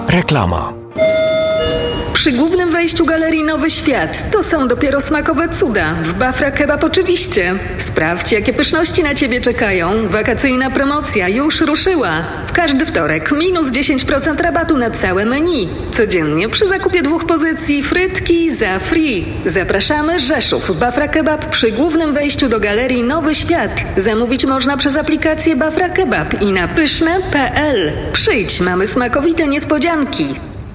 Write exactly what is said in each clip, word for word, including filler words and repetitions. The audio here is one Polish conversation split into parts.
Reklama. Przy głównym wejściu galerii Nowy Świat to są dopiero smakowe cuda. W Bafra Kebab oczywiście. Sprawdź, jakie pyszności na Ciebie czekają. Wakacyjna promocja już ruszyła. W każdy wtorek minus dziesięć procent rabatu na całe menu. Codziennie przy zakupie dwóch pozycji frytki za free. Zapraszamy Rzeszów. Bafra Kebab przy głównym wejściu do galerii Nowy Świat. Zamówić można przez aplikację Bafra Kebab i na pyszne kropka pe el. Przyjdź, mamy smakowite niespodzianki.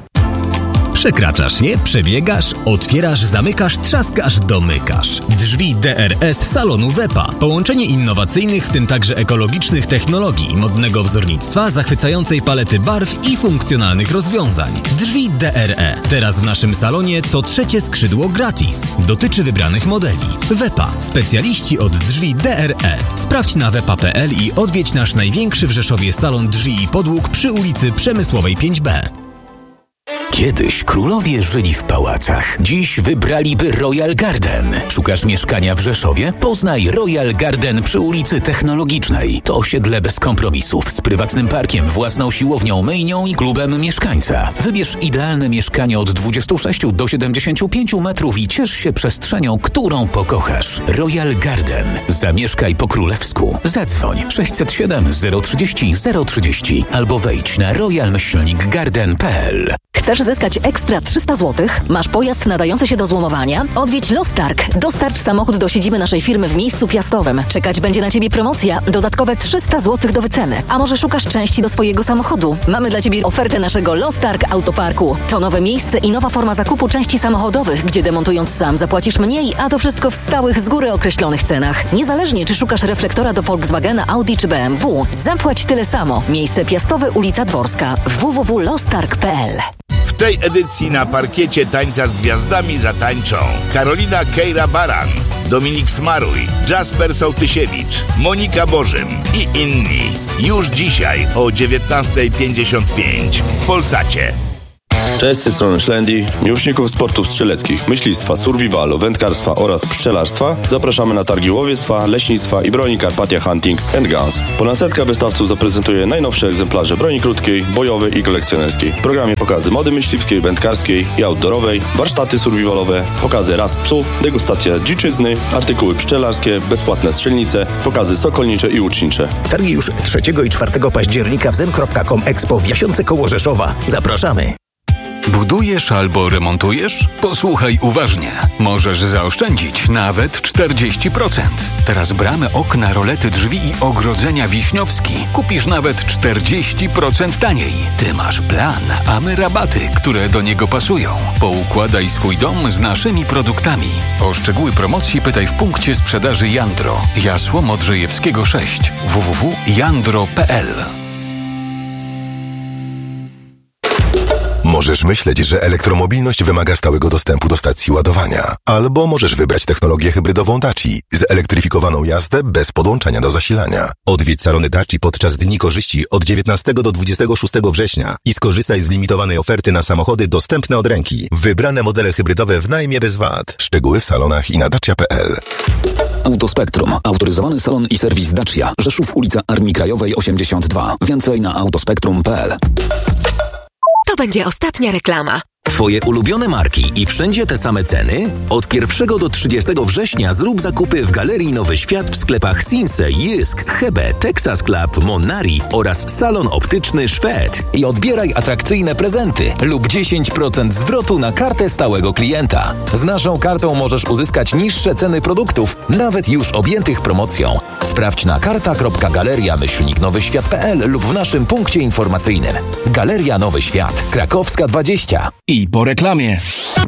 Przekraczasz je, przebiegasz, otwierasz, zamykasz, trzaskasz, domykasz. Drzwi D R S salonu Wepa. Połączenie innowacyjnych, w tym także ekologicznych technologii, modnego wzornictwa, zachwycającej palety barw i funkcjonalnych rozwiązań. Drzwi D R E. Teraz w naszym salonie co trzecie skrzydło gratis. Dotyczy wybranych modeli. Wepa. Specjaliści od drzwi D R E. Sprawdź na wepa kropka pe el i odwiedź nasz największy w Rzeszowie salon drzwi i podłóg przy ulicy Przemysłowej pięć B. Kiedyś królowie żyli w pałacach. Dziś wybraliby Royal Garden. Szukasz mieszkania w Rzeszowie? Poznaj Royal Garden przy ulicy Technologicznej. To osiedle bez kompromisów, z prywatnym parkiem, własną siłownią, myjnią i klubem mieszkańca. Wybierz idealne mieszkanie od dwudziestu sześciu do siedemdziesięciu pięciu metrów i ciesz się przestrzenią, którą pokochasz. Royal Garden. Zamieszkaj po królewsku. Zadzwoń sześćset siedem zero trzydzieści zero trzydzieści albo wejdź na royal myślnik garden kropka pe el. Chcesz zyskać ekstra trzysta złotych? Masz pojazd nadający się do złomowania? Odwiedź Lostarg. Dostarcz samochód do siedziby naszej firmy w miejscu piastowym. Czekać będzie na Ciebie promocja. Dodatkowe trzysta złotych do wyceny. A może szukasz części do swojego samochodu? Mamy dla Ciebie ofertę naszego Lostarg Autoparku. To nowe miejsce i nowa forma zakupu części samochodowych, gdzie demontując sam zapłacisz mniej, a to wszystko w stałych, z góry określonych cenach. Niezależnie, czy szukasz reflektora do Volkswagena, Audi czy B M W, zapłać tyle samo. Miejsce piastowe, ulica Dworska. w w w kropka lostarg kropka pe el. W tej edycji na parkiecie Tańca z Gwiazdami zatańczą Karolina Kejra-Baran, Dominik Smaruj, Jasper Sołtysiewicz, Monika Bożym i inni. Już dzisiaj o dziewiętnasta pięćdziesiąt pięć w Polsacie. Cześć, z tej strony Szlendi. Miłośników sportów strzeleckich, myślistwa, survivalu, wędkarstwa oraz pszczelarstwa zapraszamy na targi łowiectwa, leśnictwa i broni Carpathia Hunting and Guns. Ponad setka wystawców zaprezentuje najnowsze egzemplarze broni krótkiej, bojowej i kolekcjonerskiej. W programie pokazy mody myśliwskiej, wędkarskiej i outdoorowej, warsztaty survivalowe, pokazy ras psów, degustacja dziczyzny, artykuły pszczelarskie, bezpłatne strzelnice, pokazy sokolnicze i łucznicze. Targi już trzeciego i czwartego października w zen kropka com Expo w Jasionce koło Rzeszowa. Zapraszamy! Budujesz albo remontujesz? Posłuchaj uważnie. Możesz zaoszczędzić nawet czterdzieści procent. Teraz bramy, okna, rolety, drzwi i ogrodzenia Wiśniowski kupisz nawet czterdzieści procent taniej. Ty masz plan, a my rabaty, które do niego pasują. Poukładaj swój dom z naszymi produktami. O szczegóły promocji pytaj w punkcie sprzedaży Jandro. Jasło Modrzejewskiego sześć. w w w kropka jandro kropka pe el. Możesz myśleć, że elektromobilność wymaga stałego dostępu do stacji ładowania. Albo możesz wybrać technologię hybrydową Daci, zelektryfikowaną jazdę bez podłączania do zasilania. Odwiedź salony Daci podczas Dni Korzyści od dziewiętnastego do dwudziestego szóstego września i skorzystaj z limitowanej oferty na samochody dostępne od ręki. Wybrane modele hybrydowe w najmie bez V A T. Szczegóły w salonach i na dacia kropka pe el. Autospektrum. Autoryzowany salon i serwis Dacia. Rzeszów, ulica Armii Krajowej osiemdziesiąt dwa. Więcej na autospektrum kropka pe el. To będzie ostatnia reklama. Twoje ulubione marki i wszędzie te same ceny? Od pierwszego do trzydziestego września zrób zakupy w Galerii Nowy Świat w sklepach Sinse, Jysk, Hebe, Texas Club, Monari oraz salon optyczny Szwed i odbieraj atrakcyjne prezenty lub dziesięć procent zwrotu na kartę stałego klienta. Z naszą kartą możesz uzyskać niższe ceny produktów, nawet już objętych promocją. Sprawdź na karta kropka galeria myślnik nowy świat kropka pe el lub w naszym punkcie informacyjnym. Galeria Nowy Świat, Krakowska dwadzieścia. I po reklamie.